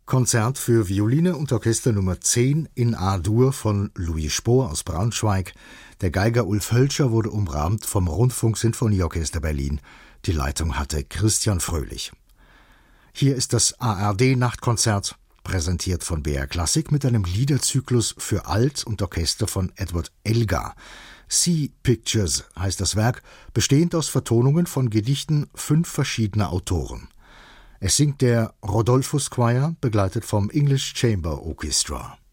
Konzert für Violine und Orchester Nummer 10 in A-Dur von Louis Spohr aus Braunschweig. Der Geiger Ulf Hölscher wurde umrahmt vom Rundfunk-Sinfonieorchester Berlin. Die Leitung hatte Christian Fröhlich. Hier ist das ARD-Nachtkonzert, präsentiert von BR Klassik mit einem Liederzyklus für Alt und Orchester von Edward Elgar. Sea Pictures heißt das Werk, bestehend aus Vertonungen von Gedichten 5 verschiedener Autoren. Es singt der Rodolphus Choir, begleitet vom English Chamber Orchestra.